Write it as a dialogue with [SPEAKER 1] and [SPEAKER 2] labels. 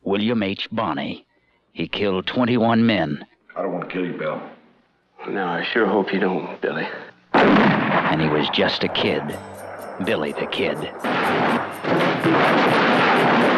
[SPEAKER 1] William H. Bonney. He killed 21 men.
[SPEAKER 2] I don't want to kill you, Bill.
[SPEAKER 3] No, I sure hope you don't, Billy.
[SPEAKER 1] And he was just a kid. Billy the Kid.